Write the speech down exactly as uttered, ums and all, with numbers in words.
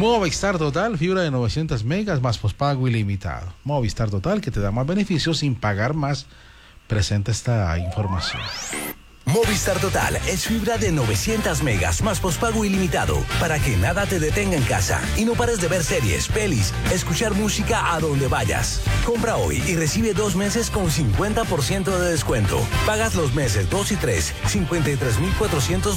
Movistar Total, fibra de novecientos megas más pospago ilimitado. Movistar Total, que te da más beneficios sin pagar más. Presenta esta información. Movistar Total es fibra de novecientos megas más pospago ilimitado para que nada te detenga en casa y no pares de ver series, pelis, escuchar música a donde vayas. Compra hoy y recibe dos meses con cincuenta por ciento de descuento. Pagas los meses dos y tres, cincuenta y tres mil cuatrocientos